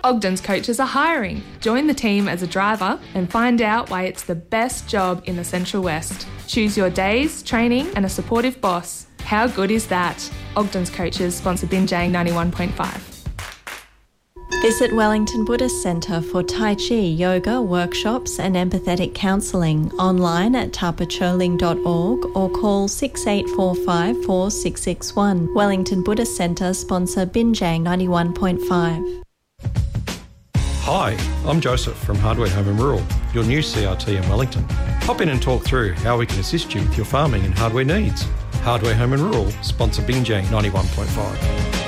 Ogden's coaches are hiring. Join the team as a driver and find out why it's the best job in the Central West. Choose your days, training and a supportive boss. How good is that? Ogden's coaches sponsor Binjang 91.5. Visit Wellington Buddhist Centre for Tai Chi, yoga, workshops and empathetic counselling online at tapacholing.org or call 6845 4661. Wellington Buddhist Centre sponsor Binjang 91.5. Hi, I'm Joseph from Hardware Home and Rural, your new CRT in Wellington. Hop in and talk through how we can assist you with your farming and hardware needs. Hardware Home and Rural sponsor Binjang 91.5.